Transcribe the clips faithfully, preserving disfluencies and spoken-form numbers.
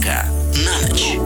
Сказка на ночь.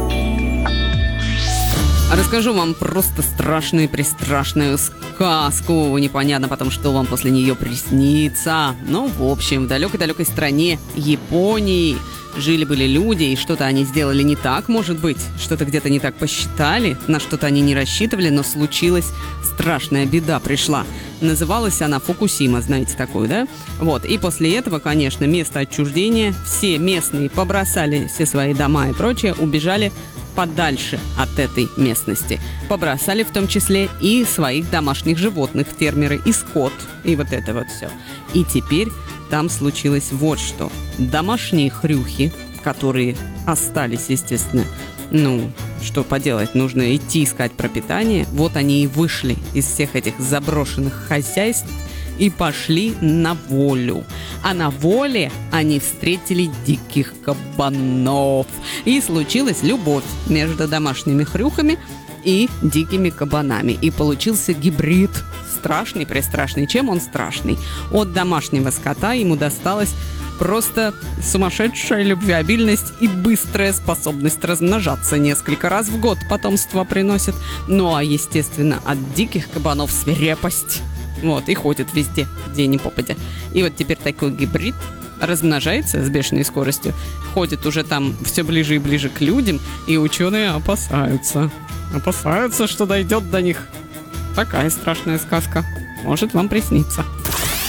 Расскажу вам просто страшную-престрашную сказку. Непонятно потом, что вам после нее приснится. Ну, в общем, в далекой-далекой стране Японии жили-были люди, и что-то они сделали не так, может быть. Что-то где-то не так посчитали, на что-то они не рассчитывали, но случилась страшная беда, пришла. Называлась она Фукусима, знаете такую, да? Вот, и после этого, конечно, место отчуждения, все местные побросали все свои дома и прочее, убежали подальше от этой местности. Побросали в том числе и своих домашних животных, фермеры, и скот, и вот это вот все. И теперь там случилось вот что. Домашние хрюхи, которые остались, естественно, ну, что поделать, нужно идти искать пропитание. Вот они и вышли из всех этих заброшенных хозяйств и пошли на волю. А на воле они встретили диких кабанов. И случилась любовь между домашними хрюхами и дикими кабанами. И получился гибрид. Страшный-престрашный. Чем он страшный? От домашнего скота ему досталось просто сумасшедшая любвеобильность и быстрая способность размножаться. Несколько раз в год потомство приносит. Ну а, естественно, от диких кабанов свирепость. Вот, и ходит везде, где ни попадя. И вот теперь такой гибрид размножается с бешеной скоростью, ходит уже там все ближе и ближе к людям, и ученые опасаются. Опасаются, что дойдет до них. Такая страшная сказка. Может вам присниться.